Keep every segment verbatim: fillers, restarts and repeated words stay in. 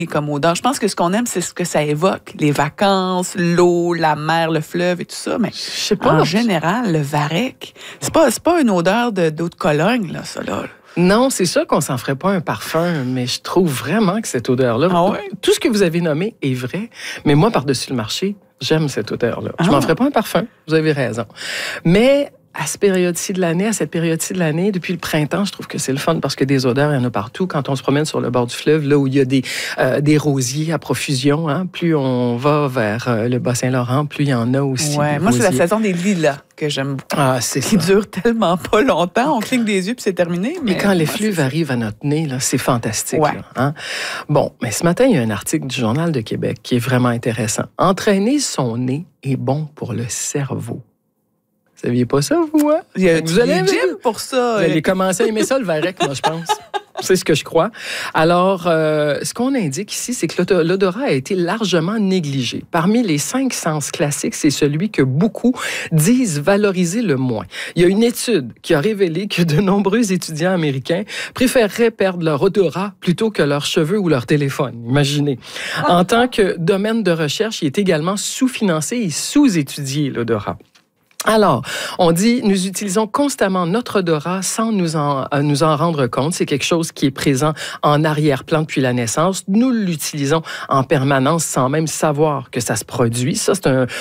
comme odeur. Je pense que ce qu'on aime, c'est ce que ça évoque. Les vacances, l'eau, la mer, le fleuve et tout ça. Mais je sais pas. En général, le varech, c'est pas, c'est pas une odeur de, d'eau de Cologne, là, ça, là. Non, c'est sûr qu'on s'en ferait pas un parfum, mais je trouve vraiment que cette odeur-là, ah ouais? tout ce que vous avez nommé est vrai, mais moi, par-dessus le marché, j'aime cette odeur-là. Ah. Je m'en ferais pas un parfum, vous avez raison. Mais à cette période-ci de l'année, à cette période-ci de l'année, depuis le printemps, je trouve que c'est le fun parce que des odeurs, il y en a partout. Quand on se promène sur le bord du fleuve, là où il y a des, euh, des rosiers à profusion, hein, plus on va vers euh, le Bas-Saint-Laurent, plus il y en a aussi. Ouais, moi, c'est la saison des lilas que j'aime beaucoup. Ah, c'est qui ça. dure tellement pas longtemps. On cligne des yeux puis c'est terminé. Mais Et quand les moi, fleuves arrivent à notre nez, là, c'est fantastique. Ouais. Là, hein? Bon, mais ce matin, il y a un article du Journal de Québec qui est vraiment intéressant. Entraîner son nez est bon pour le cerveau. Vous saviez pas ça, vous, hein? Il y a vous allez gym pour ça. Vous allez commencer à aimer ça, le varech, moi, je pense. C'est ce que je crois. Alors, euh, ce qu'on indique ici, c'est que l'odorat a été largement négligé. Parmi les cinq sens classiques, c'est celui que beaucoup disent valoriser le moins. Il y a une étude qui a révélé que de nombreux étudiants américains préféreraient perdre leur odorat plutôt que leurs cheveux ou leur téléphone. Imaginez. En tant que domaine de recherche, il est également sous-financé et sous-étudié, l'odorat. Alors, on dit, nous utilisons constamment notre odorat sans nous en, euh, nous en rendre compte. C'est quelque chose qui est présent en arrière-plan depuis la naissance. Nous l'utilisons en permanence sans même savoir que ça se produit. Ça, c'est un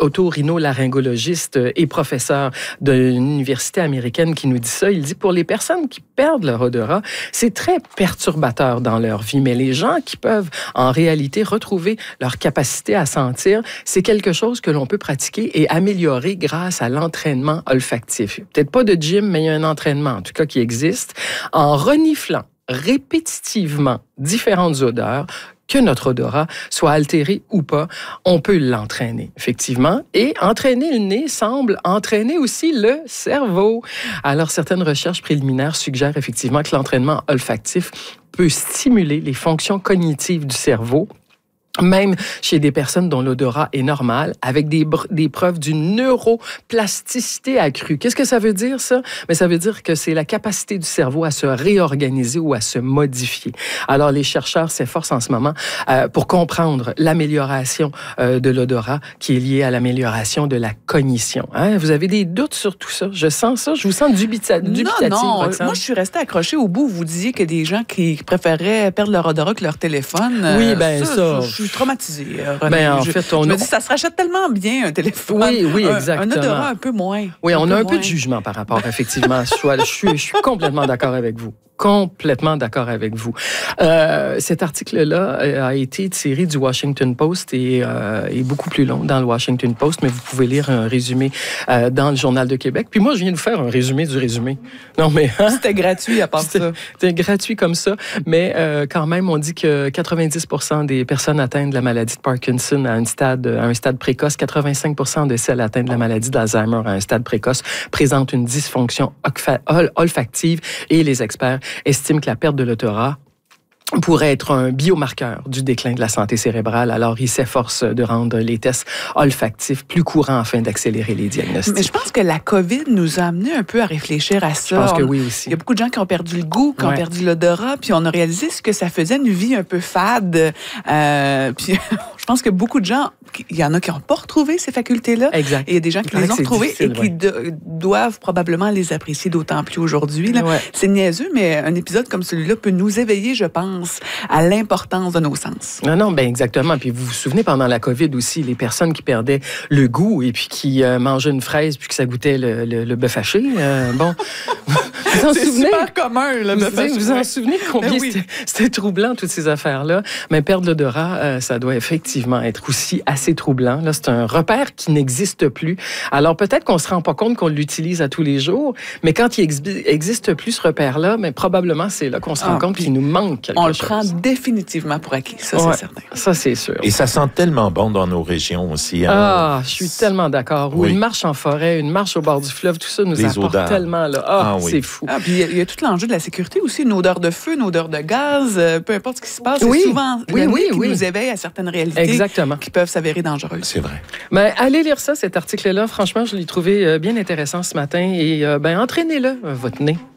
otorhinolaryngologiste et professeur d'une université américaine qui nous dit ça. Il dit, pour les personnes qui perdent leur odorat, c'est très perturbateur dans leur vie. Mais les gens qui peuvent, en réalité, retrouver leur capacité à sentir, c'est quelque chose que l'on peut pratiquer et améliorer grâce à l'entraînement olfactif. Peut-être pas de gym, mais il y a un entraînement, en tout cas, qui existe. En reniflant répétitivement différentes odeurs, que notre odorat soit altéré ou pas, on peut l'entraîner, effectivement. Et entraîner le nez semble entraîner aussi le cerveau. Alors, certaines recherches préliminaires suggèrent effectivement que l'entraînement olfactif peut stimuler les fonctions cognitives du cerveau, même chez des personnes dont l'odorat est normal, avec des, des preuves d'une neuroplasticité accrue. Qu'est-ce que ça veut dire, ça? Mais ça veut dire que c'est la capacité du cerveau à se réorganiser ou à se modifier. Alors, les chercheurs s'efforcent en ce moment euh, pour comprendre l'amélioration euh, de l'odorat qui est liée à l'amélioration de la cognition. Hein? Vous avez des doutes sur tout ça? Je sens ça. Je vous sens dubita- dubitative. Non, non. Roxane. Moi, je suis restée accrochée au bout. Vous disiez que des gens qui préféraient perdre leur odorat que leur téléphone. Oui, bien ça. ça je, je suis traumatisée, René. Ben, en je, fait, on je me a... dis, ça se rachète tellement bien, un téléphone. Oui, oui, exactement. Un, un odorat un peu moins. Oui, on un a un moins. peu de jugement par rapport, effectivement. je, suis, je, suis, je suis complètement d'accord avec vous. Complètement d'accord avec vous. Euh, cet article-là a été tiré du Washington Post et euh, est beaucoup plus long dans le Washington Post, mais vous pouvez lire un résumé euh, dans le Journal de Québec. Puis moi, je viens de vous faire un résumé du résumé. Non, mais hein? C'était gratuit à part c'était, ça. C'était gratuit comme ça, mais euh, quand même, on dit que quatre-vingt-dix pour cent des personnes atteintes de la maladie de Parkinson à un stade, à un stade précoce, quatre-vingt-cinq pour cent de celles atteintes de la maladie d'Alzheimer à un stade précoce présentent une dysfonction olfactive et les experts estime que la perte de l'odorat pourrait être un biomarqueur du déclin de la santé cérébrale. Alors, il s'efforce de rendre les tests olfactifs plus courants afin d'accélérer les diagnostics. Mais je pense que la COVID nous a amené un peu à réfléchir à ça. Je pense que on, oui aussi. Il y a beaucoup de gens qui ont perdu le goût, qui ouais. ont perdu l'odorat, puis on a réalisé ce que ça faisait, une vie un peu fade. Euh, puis je pense que beaucoup de gens, il y en a qui n'ont pas retrouvé ces facultés-là. Exact. Et il y a des gens qui les ont retrouvées et qui ouais. de, doivent probablement les apprécier d'autant plus aujourd'hui. Là. Ouais. C'est niaiseux, mais un épisode comme celui-là peut nous éveiller, je pense, à l'importance de nos sens. Non, non, ben exactement. Puis vous vous souvenez, pendant la COVID aussi, les personnes qui perdaient le goût et puis qui euh, mangeaient une fraise puis que ça goûtait le, le, le bœuf haché. Euh, bon, vous en c'est souvenez? super commun, le bœuf haché. Vous en souvenez combien oui. c'était, c'était troublant, toutes ces affaires-là? Mais perdre l'odorat, euh, ça doit effectivement être aussi assez troublant. Là, c'est un repère qui n'existe plus. Alors peut-être qu'on se rend pas compte qu'on l'utilise à tous les jours, mais quand il ex- existe plus ce repère-là, mais probablement c'est là qu'on se rend ah, compte qu'il nous manque quelque on chose. On le prend définitivement pour acquis, ça ouais, c'est certain. Ça c'est sûr. Et ça sent tellement bon dans nos régions aussi. Hein? Ah, je suis tellement d'accord. Ou oui. une marche en forêt, une marche au bord du fleuve, tout ça nous Les apporte odeurs. tellement là. Ah, ah oui. c'est fou. Ah, puis il y, y a tout l'enjeu de la sécurité aussi, une odeur de feu, une odeur de gaz, euh, peu importe ce qui se passe, oui. c'est souvent oui, oui, qui oui. nous éveille à certaines réalités Exactement. qui peuvent s'avérer dangereuses. C'est vrai. Ben, allez lire ça, cet article-là. Franchement, je l'ai trouvé bien intéressant ce matin et euh, ben, entraînez-le, votre nez.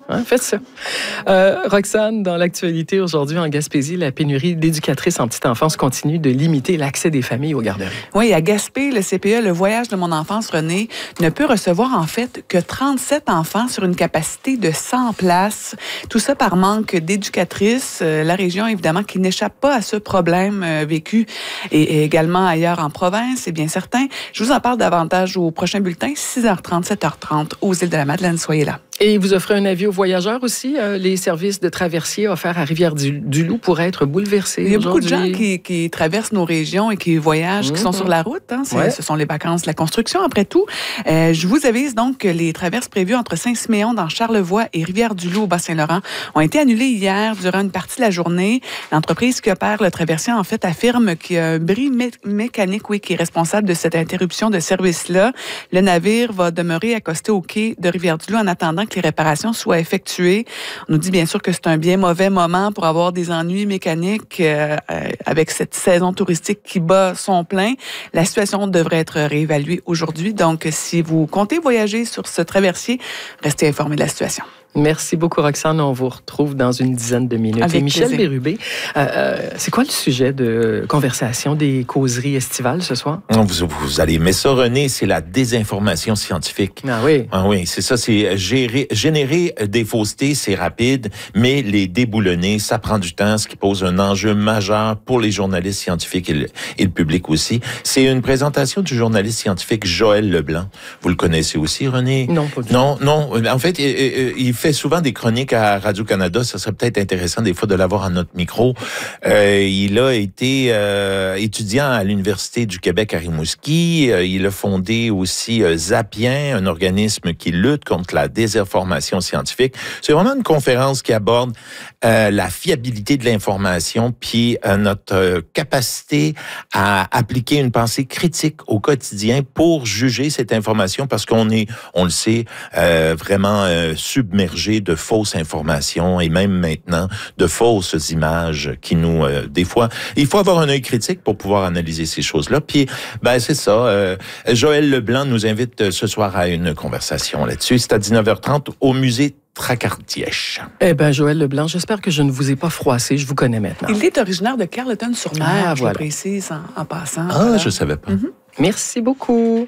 Hein, faites ça. Euh, Roxane, dans l'actualité aujourd'hui en Gaspésie, la pénurie d'éducatrices en petite enfance continue de limiter l'accès des familles aux garderies. Oui, à Gaspé, le C P E, le Voyage de mon enfance, René, ne peut recevoir en fait que trente-sept enfants sur une capacité de cent places. Tout ça par manque d'éducatrices. Euh, la région, évidemment, qui n'échappe pas à ce problème euh, vécu et, et également ailleurs en province, c'est bien certain. Je vous en parle davantage au prochain bulletin, six heures trente, sept heures trente, aux îles de la Madeleine. Soyez là. Et vous offrez un avis aux voyageurs aussi. Euh, les services de traversier offerts à Rivière-du-Loup pourraient être bouleversés. Il y a beaucoup de gens qui, qui traversent nos régions et qui voyagent, mmh. qui sont sur la route. Hein. Ouais. Ce sont les vacances de la construction, après tout. Euh, je vous avise donc que les traverses prévues entre Saint-Siméon dans Charlevoix et Rivière-du-Loup au Bas-Saint-Laurent ont été annulées hier durant une partie de la journée. L'entreprise qui opère le traversier, en fait, affirme qu'il y a un bris mé- mécanique oui, qui est responsable de cette interruption de service-là. Le navire va demeurer accosté au quai de Rivière-du-Loup en attendant que les réparations soient effectuées. On nous dit bien sûr que c'est un bien mauvais moment pour avoir des ennuis mécaniques euh, avec cette saison touristique qui bat son plein. La situation devrait être réévaluée aujourd'hui. Donc, si vous comptez voyager sur ce traversier, restez informés de la situation. Merci beaucoup, Roxane. On vous retrouve dans une dizaine de minutes. Avec Et Michel plaisir. Bérubé, euh, euh, c'est quoi le sujet de conversation des causeries estivales ce soir? Vous, vous allez aimer ça, René, c'est la désinformation scientifique. Ah oui? Ah oui, c'est ça, c'est gérer, générer des faussetés, c'est rapide, mais les déboulonner, ça prend du temps, ce qui pose un enjeu majeur pour les journalistes scientifiques et le, et le public aussi. C'est une présentation du journaliste scientifique Joël Leblanc. Vous le connaissez aussi, René? Non, pas du tout. Non, non. En fait, il, il fait souvent des chroniques à Radio-Canada. Ça serait peut-être intéressant des fois de l'avoir à notre micro. Euh, il a été euh, étudiant à l'Université du Québec à Rimouski. Euh, il a fondé aussi euh, Zapien, un organisme qui lutte contre la désinformation scientifique. C'est vraiment une conférence qui aborde euh, la fiabilité de l'information puis euh, notre euh, capacité à appliquer une pensée critique au quotidien pour juger cette information parce qu'on est, on le sait, euh, vraiment euh, submergé de fausses informations et même maintenant de fausses images qui nous, euh, des fois, il faut avoir un œil critique pour pouvoir analyser ces choses-là. Puis, ben c'est ça. Euh, Joël Leblanc nous invite ce soir à une conversation là-dessus. C'est à dix-neuf heures trente au musée Tracartièche. Eh bien, Joël Leblanc, j'espère que je ne vous ai pas froissé. Je vous connais maintenant. Il est originaire de Carleton-sur-Mer, ah, je voilà. le précise en, en passant. Ah, voilà. je savais pas. Mm-hmm. Merci beaucoup.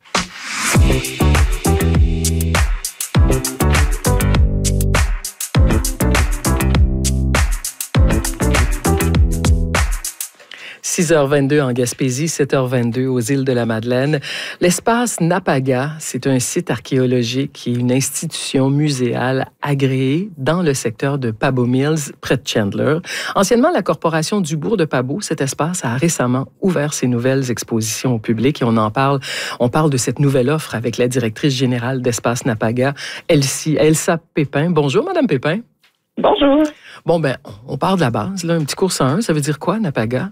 six heures vingt-deux en Gaspésie, sept heures vingt-deux aux îles de la Madeleine. L'espace Napaga, c'est un site archéologique et une institution muséale agréée dans le secteur de Pabo Mills, près de Chandler. Anciennement, la corporation Dubourg de Pabo, cet espace a récemment ouvert ses nouvelles expositions au public et on en parle. On parle de cette nouvelle offre avec la directrice générale d'Espace Napaga, Elsie, Elsa Pépin. Bonjour, Madame Pépin. Bonjour. Bon, ben, on part de la base, là, un petit cours en un. Ça veut dire quoi, Napaga?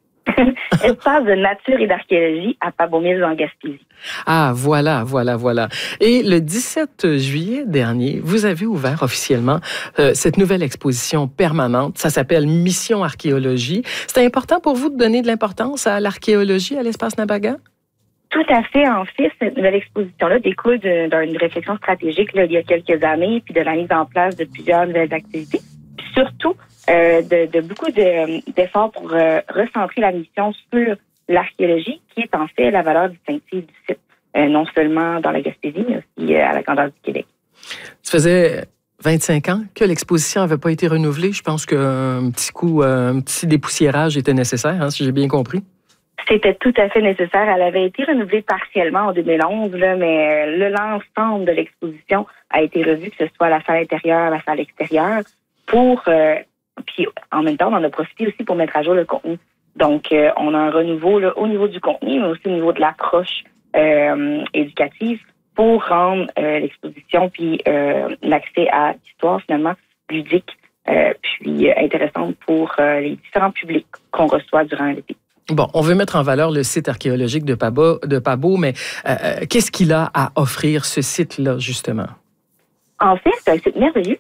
Espace de nature et d'archéologie à Pabo Mills en Gaspésie. Ah, voilà, voilà, voilà. Et le dix-sept juillet dernier, vous avez ouvert officiellement euh, cette nouvelle exposition permanente. Ça s'appelle Mission Archéologie. C'est important pour vous de donner de l'importance à l'archéologie à l'Espace Napaga? Tout à fait. En fait, cette nouvelle exposition-là découle d'une réflexion stratégique là, il y a quelques années, puis de la mise en place de plusieurs nouvelles activités. Puis surtout, Euh, de, de beaucoup de, d'efforts pour euh, recentrer la mission sur l'archéologie, qui est en fait la valeur distinctive du site, euh, non seulement dans la Gaspésie, mais aussi euh, à la grandeur du Québec. Ça faisait vingt-cinq ans que l'exposition n'avait pas été renouvelée. Je pense qu'un petit coup, un petit dépoussiérage était nécessaire, hein, si j'ai bien compris. C'était tout à fait nécessaire. Elle avait été renouvelée partiellement en deux mille onze, là, mais le, l'ensemble de l'exposition a été revu, que ce soit la salle intérieure, la salle extérieure, pour... Euh, Puis, en même temps, on en a profité aussi pour mettre à jour le contenu. Donc, euh, on a un renouveau là, au niveau du contenu, mais aussi au niveau de l'approche euh, éducative pour rendre euh, l'exposition puis euh, l'accès à l'histoire, finalement, ludique euh, puis euh, intéressante pour euh, les différents publics qu'on reçoit durant l'été. Bon, on veut mettre en valeur le site archéologique de Pabo, de Pabo mais euh, qu'est-ce qu'il a à offrir, ce site-là, justement? En fait, c'est un site merveilleux.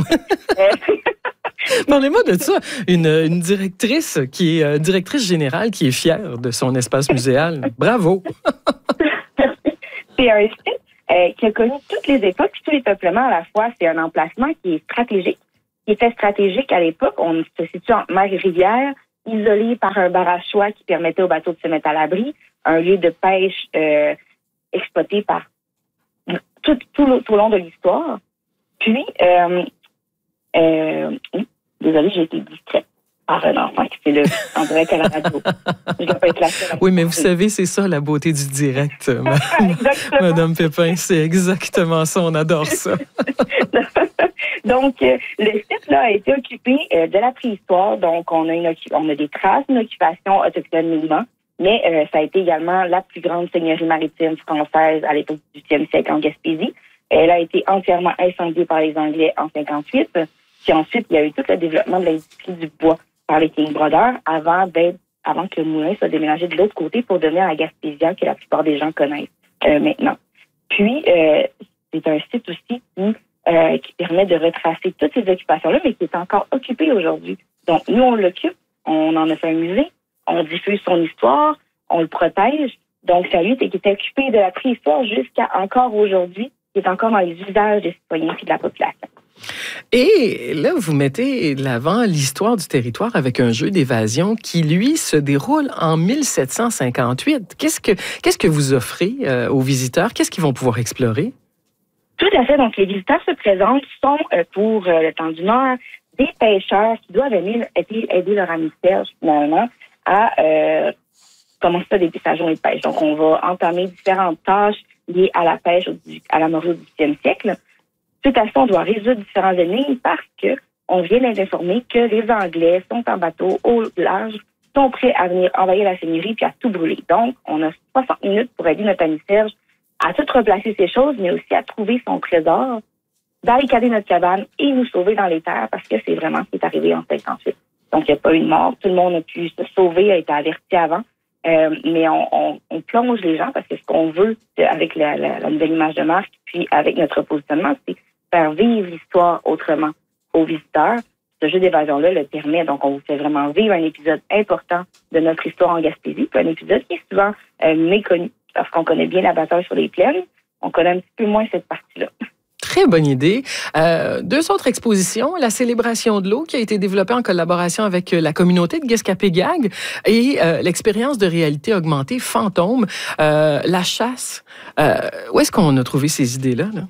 Parlez-moi de ça. Une, une directrice qui est euh, directrice générale qui est fière de son espace muséal. Bravo! C'est un site euh, qui a connu toutes les époques, tous les peuplements à la fois. C'est un emplacement qui est stratégique, qui était stratégique à l'époque. On se situe en mer et rivière, isolé par un barachois qui permettait aux bateaux de se mettre à l'abri, un lieu de pêche euh, exploité par tout, tout, tout au long de l'histoire. Puis, euh, euh, désolée, j'ai été distraite par un enfant qui fait le en direct à la radio. Je dois pas être la seule. Oui, mais vous savez, c'est ça la beauté du direct, Madame Pépin. C'est exactement ça. On adore ça. Donc, euh, le site là a été occupé euh, de la préhistoire. Donc, on a, une, on a des traces d'une occupation autochtone minimum, mais euh, ça a été également la plus grande seigneurie maritime française à l'époque du huitième siècle en Gaspésie. Elle a été entièrement incendiée par les Anglais en cinquante-huit. Puis ensuite, il y a eu tout le développement de l'industrie du bois par les King Brothers avant d'être, avant que le moulin soit déménagé de l'autre côté pour devenir la Gaspésia que la plupart des gens connaissent euh, maintenant. Puis, euh, c'est un site aussi qui, euh, qui permet de retracer toutes ces occupations-là, mais qui est encore occupé aujourd'hui. Donc, nous, on l'occupe, on en a fait un musée, on diffuse son histoire, on le protège. Donc, c'est un lieu qui est occupé de la préhistoire jusqu'à encore aujourd'hui, qui est encore dans les usages des citoyens et de la population. Et là, vous mettez de l'avant l'histoire du territoire avec un jeu d'évasion qui, lui, se déroule en mille sept cent cinquante-huit. Qu'est-ce que, qu'est-ce que vous offrez euh, aux visiteurs? Qu'est-ce qu'ils vont pouvoir explorer? Tout à fait. Donc, les visiteurs se présentent, sont euh, pour euh, le temps du Nord des pêcheurs qui doivent aider, aider leur ami Serge, finalement, à euh, commencer à des stations de pêche. Donc, on va entamer différentes tâches liées à la pêche à la morue du huitième siècle. Tout à fait, on doit résoudre différents énigmes parce que on vient d'informer que les Anglais sont en bateau au large, sont prêts à venir envahir la seigneurie puis à tout brûler. Donc, on a soixante minutes pour aider notre ami Serge à tout replacer ses choses, mais aussi à trouver son trésor, barricader notre cabane et nous sauver dans les terres parce que c'est vraiment ce qui est arrivé en cinquante-huit. Donc, il n'y a pas eu de mort. Tout le monde a pu se sauver, a été averti avant. Euh, mais on, on, on plonge les gens parce que ce qu'on veut avec la, la, la nouvelle image de marque puis avec notre positionnement, c'est faire vivre l'histoire autrement aux visiteurs. Ce jeu d'évasion-là le permet. Donc, on vous fait vraiment vivre un épisode important de notre histoire en Gaspésie, puis un épisode qui est souvent euh, méconnu parce qu'on connaît bien la bataille sur les plaines. On connaît un petit peu moins cette partie-là. Très bonne idée. Euh, deux autres expositions, la célébration de l'eau qui a été développée en collaboration avec la communauté de Guescapégag et euh, l'expérience de réalité augmentée Fantôme, euh, la chasse. Euh, où est-ce qu'on a trouvé ces idées-là, là?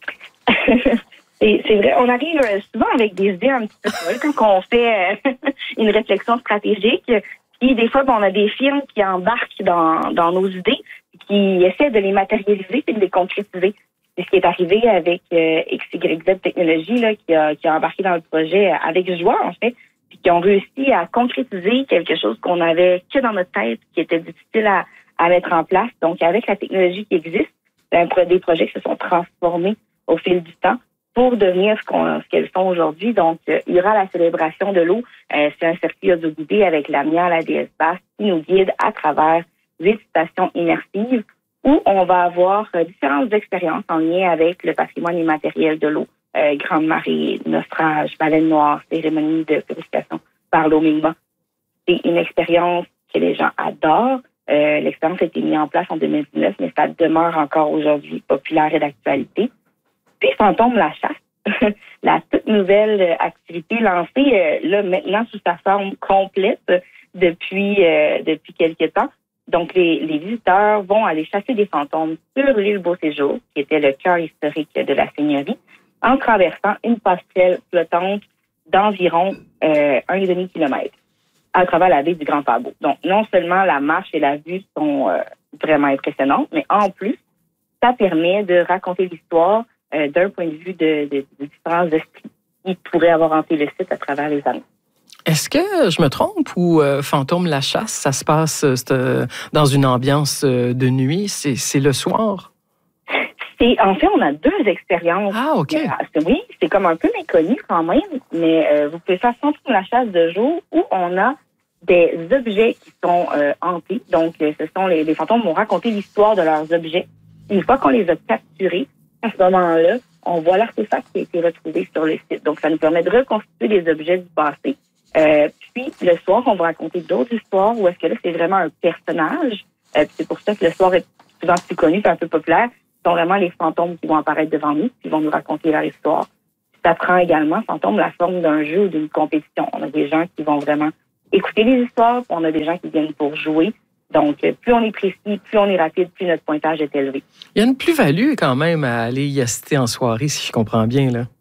c'est, c'est vrai, on arrive souvent avec des idées un petit peu folles quand on fait euh, une réflexion stratégique. Puis des fois, on a des firmes qui embarquent dans, dans nos idées, qui essaient de les matérialiser et de les concrétiser. C'est ce qui est arrivé avec euh, X Y Z Technologies là, qui, a, qui a embarqué dans le projet avec joie, en fait, puis qui ont réussi à concrétiser quelque chose qu'on avait que dans notre tête, qui était difficile à, à mettre en place. Donc, avec la technologie qui existe, un, des projets qui se sont transformés au fil du temps pour devenir ce, qu'on, ce qu'elles sont aujourd'hui. Donc, euh, il y aura la célébration de l'eau. Euh, c'est un circuit audio-guidé avec l'Amiens, la déesse basse, qui nous guide à travers huit stations immersives où on va avoir euh, différentes expériences en lien avec le patrimoine immatériel de l'eau. Euh, grande marée, naufrage, baleine noire, cérémonie de purification par l'eau Mi'kmaq. C'est une expérience que les gens adorent. Euh, l'expérience a été mise en place en deux mille dix-neuf, mais ça demeure encore aujourd'hui populaire et d'actualité. Puis Fantôme la chasse, la toute nouvelle activité lancée euh, là maintenant sous sa forme complète depuis euh, depuis quelques temps. Donc les, les visiteurs vont aller chasser des fantômes sur l'île Beau-Séjour, qui était le cœur historique de la seigneurie, en traversant une passerelle flottante d'environ euh, un virgule cinq kilomètre à travers la baie du Grand Pabout. Donc non seulement la marche et la vue sont euh, vraiment impressionnantes, mais en plus ça permet de raconter l'histoire Euh, d'un point de vue de, de, de différents esprits qui pourraient avoir hanté le site à travers les années. Est-ce que je me trompe ou euh, Fantôme la chasse, ça se passe euh, dans une ambiance euh, de nuit? C'est, c'est le soir? C'est, en fait, on a deux expériences. Ah, OK. Euh, oui, c'est comme un peu méconnu quand même, mais euh, vous pouvez faire Fantôme la chasse de jour où on a des objets qui sont euh, hantés. Donc, euh, ce sont les, les fantômes vont raconter l'histoire de leurs objets. Une fois qu'on les a capturés, à ce moment-là, on voit l'artefact qui a été retrouvé sur le site. Donc, ça nous permet de reconstituer les objets du passé. Euh, puis, le soir, on va raconter d'autres histoires où est-ce que là, c'est vraiment un personnage. Euh, c'est pour ça que le soir est souvent plus connu, c'est un peu populaire. sont vraiment les fantômes qui vont apparaître devant nous, qui vont nous raconter leur histoire. Ça prend également, fantôme, la forme d'un jeu ou d'une compétition. On a des gens qui vont vraiment écouter les histoires, puis on a des gens qui viennent pour jouer. Donc, plus on est précis, plus on est rapide, plus notre pointage est élevé. Il y a une plus-value quand même à aller y assister en soirée, si je comprends bien, là.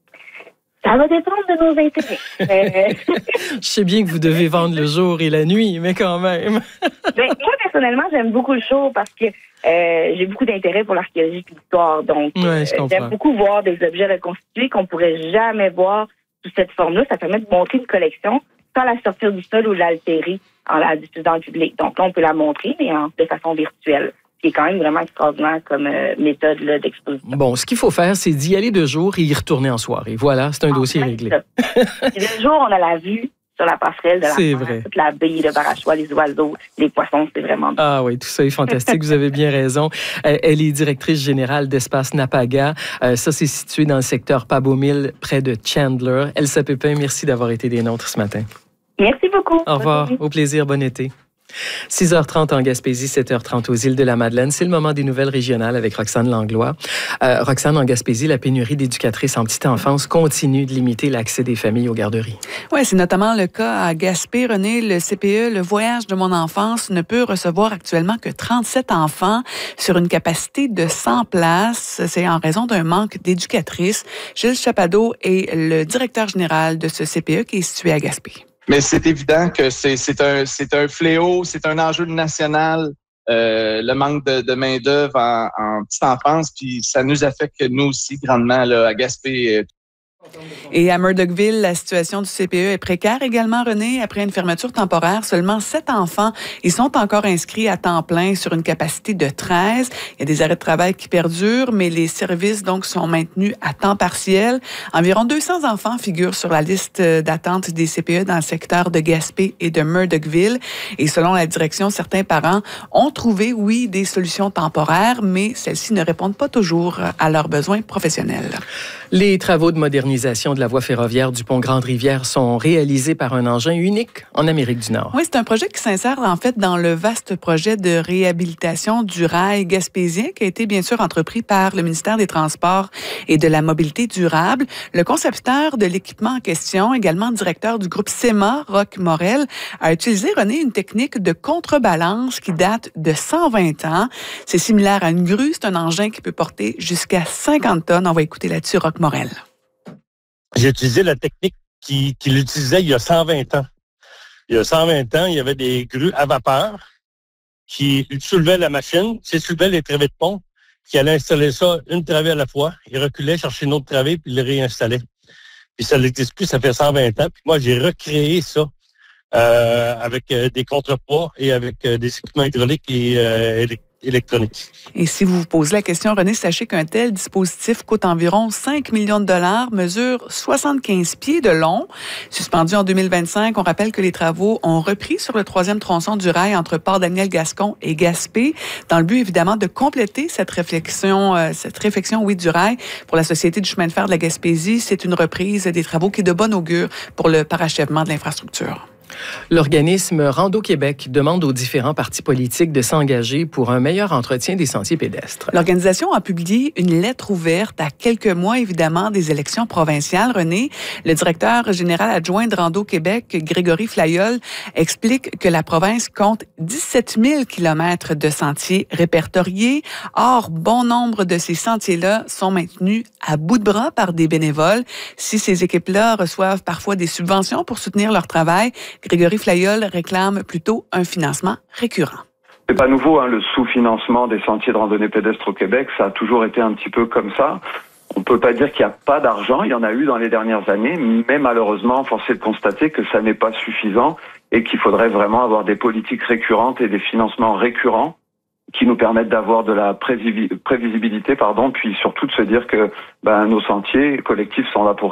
Ça va dépendre de nos intérêts. Je sais bien que vous devez vendre le jour et la nuit, mais quand même. Ben, moi, personnellement, j'aime beaucoup le show parce que euh, j'ai beaucoup d'intérêt pour l'archéologie et l'histoire. Donc, ouais, je euh, j'aime beaucoup voir des objets reconstitués qu'on pourrait jamais voir sous cette forme-là. Ça permet de montrer une collection sans la sortir du sol ou l'altérer en la diffusant au public. Donc là, on peut la montrer, mais en, de façon virtuelle. Qui est quand même vraiment extraordinaire comme euh, méthode là, d'exposition. Bon, ce qu'il faut faire, c'est d'y aller de jour et y retourner en soirée. Voilà, c'est un en dossier réglé. Le jour, on a la vue sur la passerelle de la c'est mer, vrai. toute la baie, le barachois, les oiseaux, les poissons, c'est vraiment bien. Ah oui, tout ça est fantastique, vous avez bien raison. Euh, elle est directrice générale d'Espace Napaga. Euh, ça, c'est situé dans le secteur Pabomil, près de Chandler. Elsa Pépin, merci d'avoir été des nôtres ce matin. Merci beaucoup. Au revoir, au plaisir, bon été. six heures trente en Gaspésie, sept heures trente aux îles de la Madeleine. C'est le moment des nouvelles régionales avec Roxane Langlois. Euh, Roxane, en Gaspésie, la pénurie d'éducatrices en petite enfance continue de limiter l'accès des familles aux garderies. Oui, c'est notamment le cas à Gaspé. René, le C P E, le Voyage de mon enfance, ne peut recevoir actuellement que trente-sept enfants sur une capacité de cent places. C'est en raison d'un manque d'éducatrices. Gilles Chapado est le directeur général de ce C P E qui est situé à Gaspé. Mais c'est évident que c'est, c'est, un, c'est un fléau, c'est un enjeu national, euh, le manque de, de main-d'œuvre en, en petite enfance, puis ça nous affecte nous aussi grandement là, à Gaspé. Et à Murdochville, la situation du C P E est précaire également, René. Après une fermeture temporaire, seulement sept enfants, ils sont encore inscrits à temps plein sur une capacité de treize. Il y a des arrêts de travail qui perdurent, mais les services donc sont maintenus à temps partiel. Environ deux cents enfants figurent sur la liste d'attente des C P E dans le secteur de Gaspé et de Murdochville. Et selon la direction, certains parents ont trouvé, oui, des solutions temporaires, mais celles-ci ne répondent pas toujours à leurs besoins professionnels. Les travaux de modernisation de la voie ferroviaire du pont Grande-Rivière sont réalisés par un engin unique en Amérique du Nord. Oui, c'est un projet qui s'insère en fait dans le vaste projet de réhabilitation du rail gaspésien qui a été bien sûr entrepris par le ministère des Transports et de la Mobilité durable. Le concepteur de l'équipement en question, également directeur du groupe SEMA, Roch Morel, a utilisé, René, une technique de contrebalance qui date de cent vingt ans. C'est similaire à une grue, c'est un engin qui peut porter jusqu'à cinquante tonnes. On va écouter là-dessus Roch Morel. J'ai utilisé la technique qu'il qui utilisait il y a cent vingt ans. Il y a cent vingt ans, il y avait des grues à vapeur qui soulevaient la machine, qui soulevaient les travées de pont, qui allaient installer ça une travée à la fois. Ils reculaient, cherchaient une autre travée, puis ils les réinstallaient. Puis ça n'existe plus, ça fait cent vingt ans. Puis moi, j'ai recréé ça euh, avec euh, des contrepoids et avec euh, des équipements hydrauliques et euh, électriques. électronique. Et si vous vous posez la question, René, sachez qu'un tel dispositif coûte environ cinq millions de dollars, mesure soixante-quinze pieds de long. Suspendu en deux mille vingt-cinq, on rappelle que les travaux ont repris sur le troisième tronçon du rail entre Port-Daniel-Gascon et Gaspé, dans le but évidemment de compléter cette réflexion, euh, cette réflexion, oui, du rail. Pour la Société du chemin de fer de la Gaspésie, c'est une reprise des travaux qui est de bon augure pour le parachèvement de l'infrastructure. L'organisme Rando Québec demande aux différents partis politiques de s'engager pour un meilleur entretien des sentiers pédestres. L'organisation a publié une lettre ouverte à quelques mois, évidemment, des élections provinciales. René, le directeur général adjoint de Rando Québec, Grégory Flayol, explique que la province compte dix-sept mille kilomètres de sentiers répertoriés. Or, bon nombre de ces sentiers-là sont maintenus à bout de bras par des bénévoles. Si ces équipes-là reçoivent parfois des subventions pour soutenir leur travail, Grégory Flayol réclame plutôt un financement récurrent. C'est pas nouveau, hein, le sous-financement des sentiers de randonnée pédestre au Québec, ça a toujours été un petit peu comme ça. On peut pas dire qu'il n'y a pas d'argent, il y en a eu dans les dernières années, mais malheureusement, force est de constater que ça n'est pas suffisant et qu'il faudrait vraiment avoir des politiques récurrentes et des financements récurrents qui nous permettent d'avoir de la prévisibilité, pardon, puis surtout de se dire que ben, nos sentiers collectifs sont là pour rester.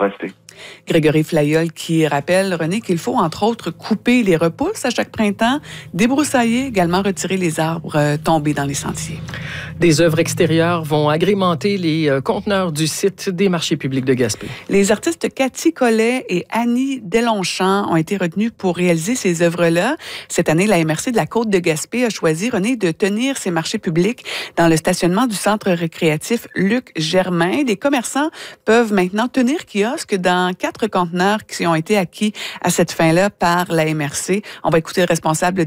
Grégory Flayol qui rappelle, René, qu'il faut entre autres couper les repousses à chaque printemps, débroussailler, également retirer les arbres euh, tombés dans les sentiers. Des œuvres extérieures vont agrémenter les euh, conteneurs du site des marchés publics de Gaspé. Les artistes Cathy Collet et Annie Delonchamp ont été retenus pour réaliser ces œuvres-là. Cette année, la M R C de la Côte de Gaspé a choisi, René, de tenir ces marchés publics dans le stationnement du centre récréatif Luc Germain. Les commerçants peuvent maintenant tenir kiosque dans quatre conteneurs qui ont été acquis à cette fin-là par la M R C. On va écouter le responsable